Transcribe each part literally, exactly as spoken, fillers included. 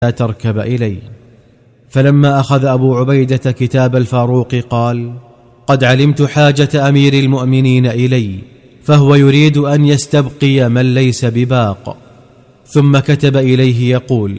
تركب إلي. فلما أخذ أبو عبيدة كتاب الفاروق قال: قد علمت حاجة أمير المؤمنين إلي، فهو يريد أن يستبقي من ليس بباق. ثم كتب إليه يقول: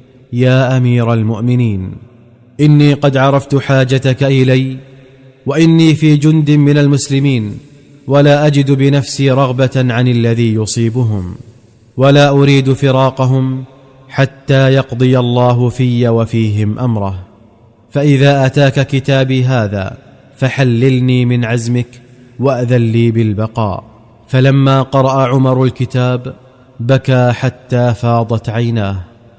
يا أمير المؤمنين، إني قد عرفت حاجتك إلي، وإني في جند من المسلمين، ولا أجد بنفسي رغبة عن الذي يصيبهم، ولا أريد فراقهم حتى يقضي الله في وفيهم أمره. فإذا أتاك كتابي هذا فحللني من عزمك وأذن لي بالبقاء. فلما قرأ عمر الكتاب بكى حتى فاضت عيناه،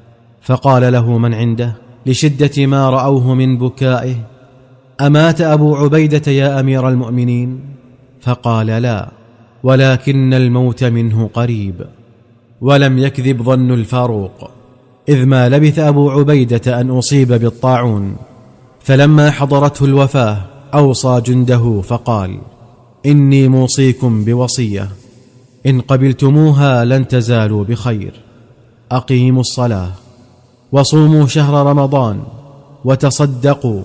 فقال له من عنده لشدة ما رأوه من بكائه: أمات أبو عبيدة يا أمير المؤمنين؟ فقال: لا، ولكن الموت منه قريب. ولم يكذب ظن الفاروق، إذ ما لبث أبو عبيدة أن أصيب بالطاعون. فلما حضرته الوفاة أوصى جنده فقال: إني موصيكم بوصية، إن قبلتموها لن تزالوا بخير. أقيموا الصلاة، وصوموا شهر رمضان، وتصدقوا،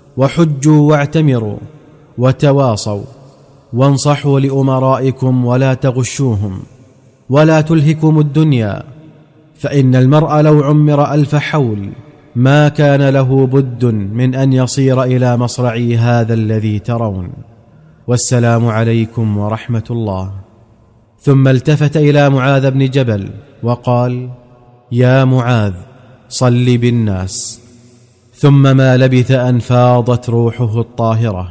وحجوا واعتمروا، وتواصوا، وانصحوا لأمرائكم ولا تغشوهم، ولا تلهكم الدنيا، فإن المرء لو عمر ألف حول ما كان له بد من أن يصير إلى مصرعي هذا الذي ترون. والسلام عليكم ورحمة الله. ثم التفت إلى معاذ بن جبل وقال: يا معاذ، صل بالناس. ثم ما لبث أن فاضت روحه الطاهرة،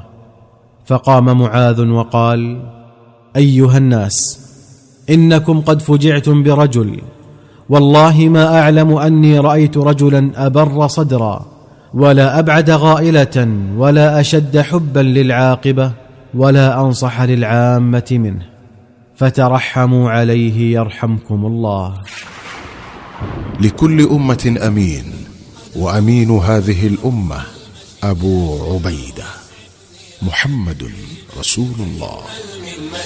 فقام معاذ وقال: أيها الناس، إنكم قد فجعتم برجل، والله ما أعلم أني رأيت رجلا أبر صدرا، ولا أبعد غائلة، ولا أشد حبا للعاقبة، ولا أنصح للعامة منه، فترحموا عليه يرحمكم الله. لكل أمة أمين، وأمين هذه الأمة أبو عبيدة. محمد رسول الله.